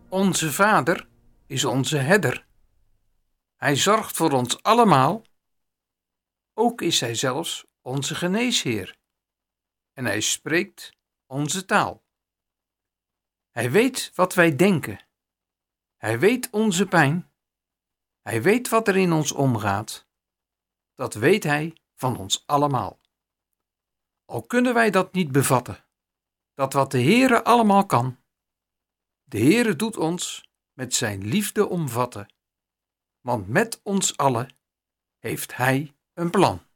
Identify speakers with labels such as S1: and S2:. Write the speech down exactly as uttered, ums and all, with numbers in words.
S1: Onze Vader is onze herder. Hij zorgt voor ons allemaal. Ook is Hij zelfs onze geneesheer. En Hij spreekt onze taal. Hij weet wat wij denken. Hij weet onze pijn. Hij weet wat er in ons omgaat. Dat weet Hij van ons allemaal. Al kunnen wij dat niet bevatten, dat wat de Heere allemaal kan. De Heere doet ons met zijn liefde omvatten, want met ons allen heeft Hij een plan.